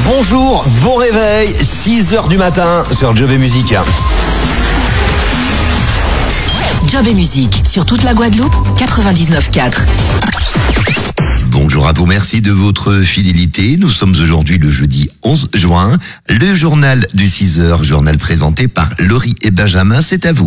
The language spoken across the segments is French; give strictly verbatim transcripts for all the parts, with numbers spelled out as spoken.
Bonjour, bon réveil, six heures du matin sur Job et Musique. Job et Musique sur toute la Guadeloupe, quatre-vingt-dix-neuf quatre. Bonjour à vous, merci de votre fidélité. Nous sommes aujourd'hui le jeudi onze juin. Le journal du six heures, journal présenté par Laurie et Benjamin, c'est à vous.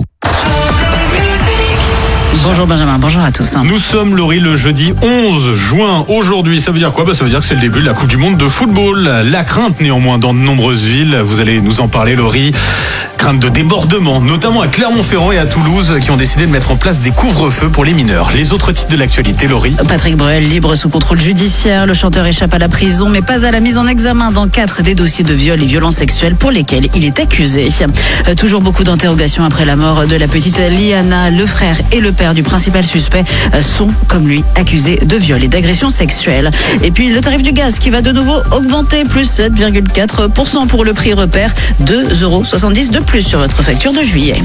Bonjour Benjamin, bonjour à tous. Nous sommes, Laurie, le jeudi onze juin. Aujourd'hui, ça veut dire quoi ? Bah, ça veut dire que c'est le début de la Coupe du Monde de football. La crainte néanmoins dans de nombreuses villes, vous allez nous en parler, Laurie. Crainte de débordement, notamment à Clermont-Ferrand et à Toulouse, qui ont décidé de mettre en place des couvre-feux pour les mineurs. Les autres titres de l'actualité, Laurie. Patrick Bruel, libre sous contrôle judiciaire. Le chanteur échappe à la prison, mais pas à la mise en examen dans quatre des dossiers de viol et violences sexuelles pour lesquels il est accusé. Euh, toujours beaucoup d'interrogations après la mort de la petite Liana. Le frère et le père du principal suspect euh, sont, comme lui, accusés de viol et d'agression sexuelle. Et puis le tarif du gaz qui va de nouveau augmenter, plus sept virgule quatre pour cent pour le prix repère, deux euros soixante-dix de plus sur votre facture de juillet.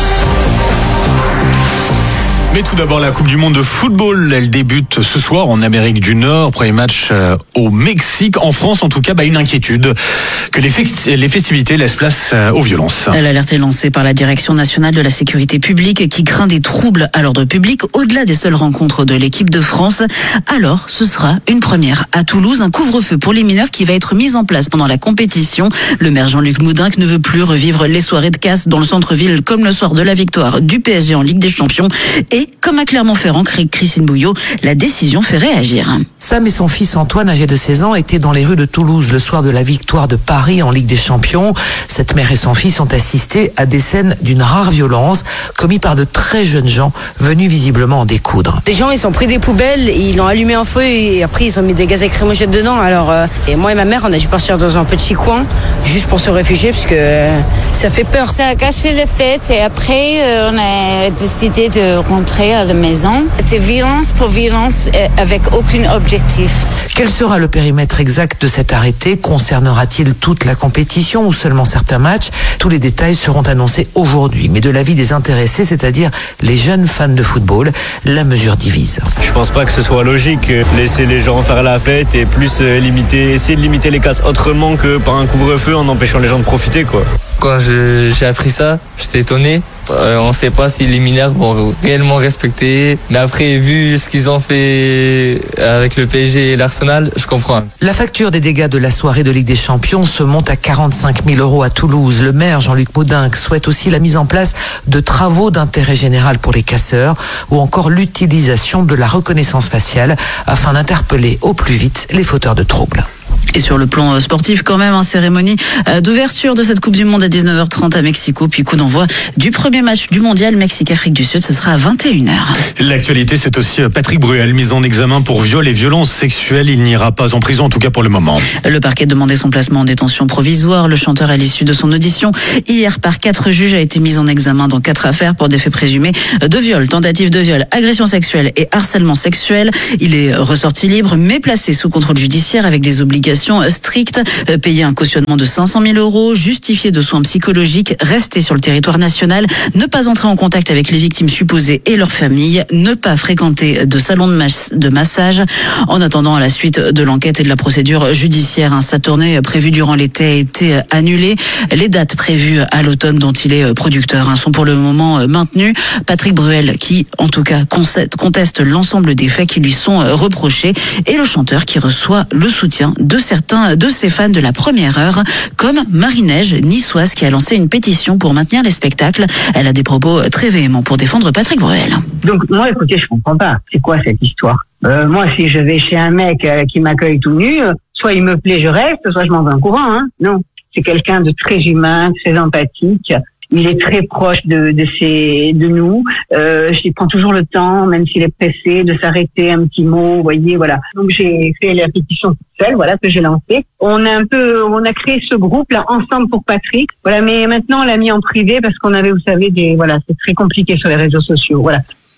Mais tout d'abord, la Coupe du Monde de football, elle débute ce soir en Amérique du Nord. Premier match euh, au Mexique. En France, en tout cas, bah, une inquiétude que les, festi- les festivités laissent place euh, aux violences. L'alerte est lancée par la Direction nationale de la sécurité publique qui craint des troubles à l'ordre public au-delà des seules rencontres de l'équipe de France. Alors, ce sera une première à Toulouse, un couvre-feu pour les mineurs qui va être mis en place pendant la compétition. Le maire Jean-Luc Moudinque ne veut plus revivre les soirées de casse dans le centre-ville comme le soir de la victoire du P S G en Ligue des Champions. Et comme à Clermont-Ferrand, Christine Bouillot, la décision fait réagir. Sam et son fils Antoine, âgé de seize ans, étaient dans les rues de Toulouse le soir de la victoire de Paris en Ligue des Champions. Cette mère et son fils ont assisté à des scènes d'une rare violence commises par de très jeunes gens venus visiblement en découdre. Des gens, ils ont pris des poubelles, ils l'ont allumé en feu et après ils ont mis des gaz lacrymogènes dedans. Alors, euh, et moi et ma mère, on a dû partir dans un petit coin juste pour se réfugier parce que euh, ça fait peur. Ça a gâché la fête et après euh, on a décidé de rentrer à la maison. C'était violence pour violence avec aucun objectif. Quel sera le périmètre exact de cet arrêté ? Concernera-t-il toute la compétition ou seulement certains matchs ? Tous les détails seront annoncés aujourd'hui. Mais de l'avis des intéressés, c'est-à-dire les jeunes fans de football, la mesure divise. Je pense pas que ce soit logique. Laisser les gens faire la fête et plus limiter, essayer de limiter les casses autrement que par un couvre-feu en empêchant les gens de profiter, quoi. Quand je, j'ai appris ça, j'étais étonné. Euh, on ne sait pas si les mineurs vont réellement respecter. Mais après, vu ce qu'ils ont fait avec le P S G et l'Arsenal, je comprends. La facture des dégâts de la soirée de Ligue des Champions se monte à quarante-cinq mille euros à Toulouse. Le maire Jean-Luc Moudinque souhaite aussi la mise en place de travaux d'intérêt général pour les casseurs ou encore l'utilisation de la reconnaissance faciale afin d'interpeller au plus vite les fauteurs de troubles. Et sur le plan sportif, quand même, une cérémonie d'ouverture de cette Coupe du Monde à dix-neuf heures trente à Mexico, puis coup d'envoi du premier match du Mondial Mexique-Afrique du Sud, ce sera à vingt et une heures. L'actualité, c'est aussi Patrick Bruel, mis en examen pour viol et violences sexuelles. Il n'ira pas en prison, en tout cas pour le moment. Le parquet demandait son placement en détention provisoire. Le chanteur, à l'issue de son audition hier par quatre juges, a été mis en examen dans quatre affaires pour des faits présumés de viol, tentative de viol, agression sexuelle et harcèlement sexuel. Il est ressorti libre, mais placé sous contrôle judiciaire avec des obligations strictes, payer un cautionnement de cinq cent mille euros, justifier de soins psychologiques, rester sur le territoire national, ne pas entrer en contact avec les victimes supposées et leurs familles, ne pas fréquenter de salons de, mas- de massage. En attendant, à la suite de l'enquête et de la procédure judiciaire, hein, sa tournée prévue durant l'été a été annulée. Les dates prévues à l'automne dont il est producteur hein, sont pour le moment maintenues. Patrick Bruel, qui en tout cas conteste l'ensemble des faits qui lui sont reprochés, et le chanteur qui reçoit le soutien de certains de ses fans de la première heure, comme Marie-Neige, niçoise, qui a lancé une pétition pour maintenir les spectacles. Elle a des propos très véhéments pour défendre Patrick Bruel. Donc moi, écoutez, je comprends pas. C'est quoi cette histoire ? euh, Moi, si je vais chez un mec euh, qui m'accueille tout nu, euh, soit il me plaît, je reste, soit je m'en vais en courant. Hein. Non, c'est quelqu'un de très humain, très empathique. Il est très proche de, de, ses, de nous. Euh, il prend toujours le temps, même s'il est pressé, de s'arrêter un petit mot. Vous voyez, voilà. Donc j'ai fait la pétition toute seule, voilà, que j'ai lancée. On a un peu, on a créé ce groupe là ensemble pour Patrick. Voilà, mais maintenant on l'a mis en privé parce qu'on avait, vous savez, des, voilà, c'est très compliqué sur les réseaux sociaux. Voilà.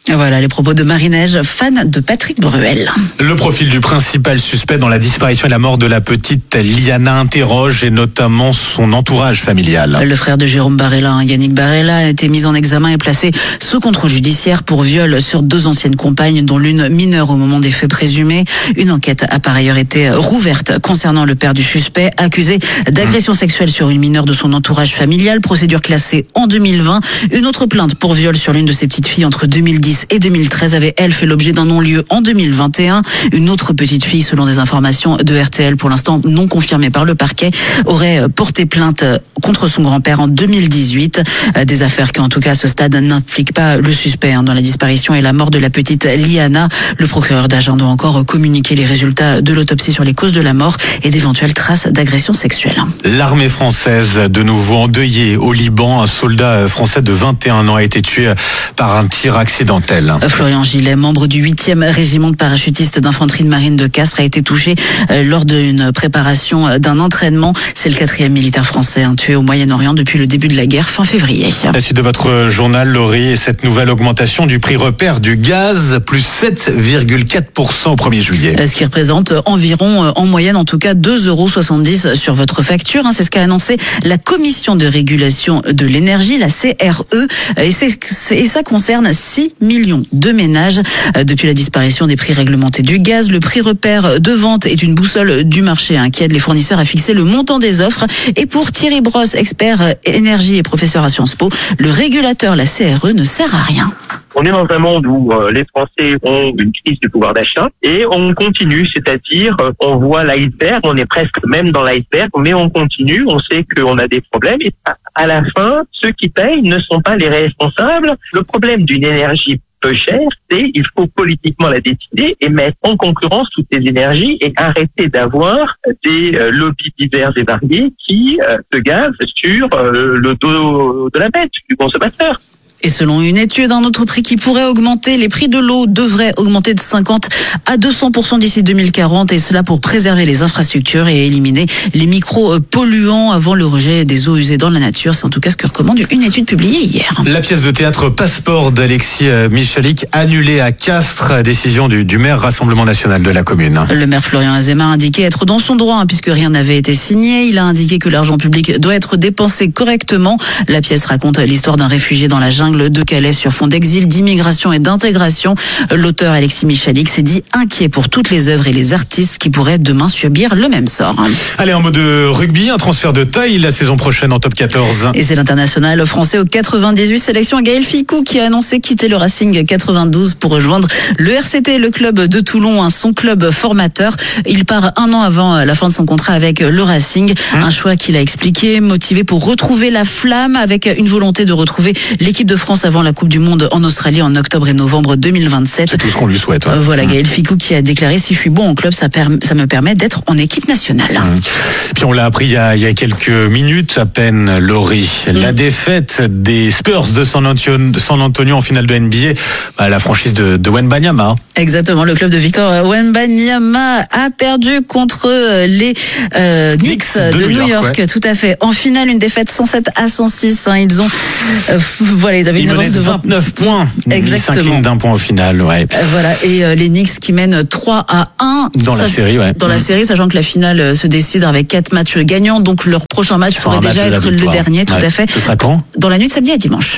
Voilà les propos de Marie-Neige, fan de Patrick Bruel. Le profil du principal suspect dans la disparition et la mort de la petite Liana interroge et notamment son entourage familial. Le frère de Jérôme Barella, Yannick Barella, a été mis en examen et placé sous contrôle judiciaire pour viol sur deux anciennes compagnes, dont l'une mineure au moment des faits présumés. Une enquête a par ailleurs été rouverte concernant le père du suspect, accusé d'agression sexuelle sur une mineure de son entourage familial. Procédure classée en deux mille vingt. Une autre plainte pour viol sur l'une de ses petites filles entre deux mille dix et deux mille treize avait, elle, fait l'objet d'un non-lieu en deux mille vingt et un. Une autre petite fille, selon des informations de R T L, pour l'instant non confirmées par le parquet, aurait porté plainte contre son grand-père en deux mille dix-huit. Des affaires qui, en tout cas, à ce stade, n'impliquent pas le suspect dans la disparition et la mort de la petite Liana. Le procureur d'Agen doit encore communiquer les résultats de l'autopsie sur les causes de la mort et d'éventuelles traces d'agression sexuelle. L'armée française, de nouveau endeuillée au Liban, un soldat français de vingt et un ans a été tué par un tir accidentel. Florian Gillet, membre du huitième régiment de parachutistes d'infanterie de marine de Castres, a été touché lors d'une préparation d'un entraînement. C'est le quatrième militaire français hein, tué au Moyen-Orient depuis le début de la guerre fin février. La suite de votre journal, Laurie, et cette nouvelle augmentation du prix repère du gaz, plus sept virgule quatre pour cent au premier juillet. Ce qui représente environ, en moyenne en tout cas, deux euros soixante-dix sur votre facture. Hein. C'est ce qu'a annoncé la Commission de régulation de l'énergie, la C R E. Et, c'est, et ça concerne six millions de ménages. Depuis la disparition des prix réglementés du gaz, le prix repère de vente est une boussole du marché hein, qui aide les fournisseurs à fixer le montant des offres. Et pour Thierry Brosse, expert énergie et professeur à Sciences Po, le régulateur, la C R E, ne sert à rien. On est dans un monde où euh, les Français ont une crise du pouvoir d'achat et on continue, c'est-à-dire euh, on voit l'iceberg, on est presque même dans l'iceberg, mais on continue, on sait qu'on a des problèmes et à, à la fin, ceux qui payent ne sont pas les responsables. Le problème d'une énergie peu chère, c'est il faut politiquement la décider et mettre en concurrence toutes les énergies et arrêter d'avoir des euh, lobbies divers et variés qui euh, se gazent sur euh, le dos de la bête, du consommateur. Et selon une étude, un autre prix qui pourrait augmenter, les prix de l'eau devraient augmenter de cinquante à deux cents pour cent d'ici deux mille quarante, et cela pour préserver les infrastructures et éliminer les micro-polluants avant le rejet des eaux usées dans la nature. C'est en tout cas ce que recommande une étude publiée hier. La pièce de théâtre Passeport d'Alexis Michalik annulée à Castres, décision du, du maire Rassemblement National de la commune. Le maire Florian Azéma a indiqué être dans son droit hein, puisque rien n'avait été signé. Il a indiqué que l'argent public doit être dépensé correctement. La pièce raconte l'histoire d'un réfugié dans la jungle de Calais sur fond d'exil, d'immigration et d'intégration. L'auteur Alexis Michalik s'est dit inquiet pour toutes les œuvres et les artistes qui pourraient demain subir le même sort. Allez, en mode rugby, un transfert de taille la saison prochaine en top quatorze. Et c'est l'international français au quatre-vingt-dix-huit sélection Gaël Ficou qui a annoncé quitter le Racing quatre-vingt-douze pour rejoindre le R C T, le club de Toulon, son club formateur. Il part un an avant la fin de son contrat avec le Racing. Hum. Un choix qu'il a expliqué, motivé pour retrouver la flamme avec une volonté de retrouver l'équipe de France avant la Coupe du Monde en Australie en octobre et novembre deux mille vingt-sept. C'est tout ce qu'on lui souhaite. Ouais. Euh, voilà, Gaël Ficou qui a déclaré: si je suis bon en club, ça, per- ça me permet d'être en équipe nationale. Mmh. Puis on l'a appris il y, a, il y a quelques minutes à peine, Laurie. Mmh. La défaite des Spurs de San Antonio, de San Antonio en finale de N B A, bah, la franchise de, de Wembanyama. Exactement, le club de Victor Wembanyama a perdu contre les euh, Knicks, Knicks de, de New York. York ouais. Tout à fait. En finale, une défaite cent sept à cent six. Hein. Ils ont, euh, voilà, ils avaient ils une avance de vingt-neuf points. Exactement. Ils s'inclinent d'un point au final, ouais. Euh, voilà, et euh, les Knicks qui mènent trois à un dans ça, la série, ouais. Dans mmh. la série, sachant que la finale se décide avec quatre matchs gagnants, donc leur prochain match pourrait déjà match être le dernier, tout ouais. à fait. Ce sera quand ? Dans la nuit de samedi à dimanche.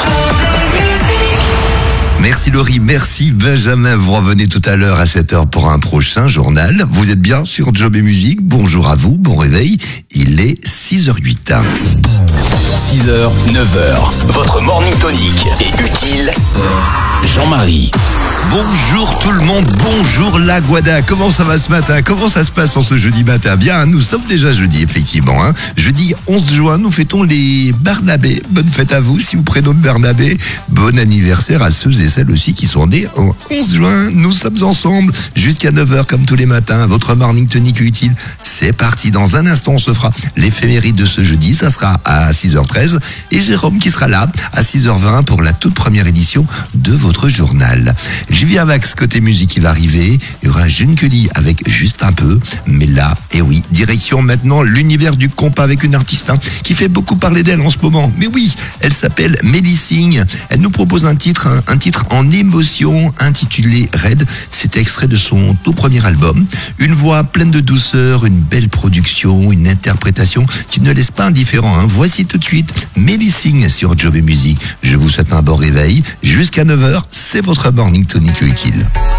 Merci Laurie, merci Benjamin. Vous revenez tout à l'heure à sept heures pour un prochain journal. Vous êtes bien sur Job et Musique. Bonjour à vous, bon réveil. Il est six heures huit. six heures, neuf heures. Votre morning tonic est utile. Jean-Marie. Bonjour tout le monde, bonjour la Guada. Comment ça va ce matin ? Comment ça se passe en ce jeudi matin ? Bien, nous sommes déjà jeudi, effectivement. Hein. Jeudi onze juin, nous fêtons les Barnabés. Bonne fête à vous si vous prénommez Barnabé. Bon anniversaire à ceux et celles aussi qui sont nés au onze juin. Nous sommes ensemble jusqu'à neuf heures comme tous les matins. Votre morning tonic utile, c'est parti. Dans un instant, on se fera l'éphéméride de ce jeudi. Ça sera à six heures treize. Et Jérôme qui sera là à six heures vingt pour la toute première édition de votre journal. Julien Max, côté musique, il va arriver. Il y aura June Kelly avec Juste un peu. Mais là, eh oui, direction maintenant l'univers du compas avec une artiste hein, qui fait beaucoup parler d'elle en ce moment. Mais oui, elle s'appelle Melly Singh. Elle nous propose un titre, un, un titre titre en émotion intitulé Red. C'est extrait de son tout premier album. Une voix pleine de douceur, une belle production, une interprétation qui ne laisse pas indifférent. Hein. Voici tout de suite Mélissing sur Job et Musique. Je vous souhaite un bon réveil. Jusqu'à neuf heures, c'est votre Morning Tonic utile.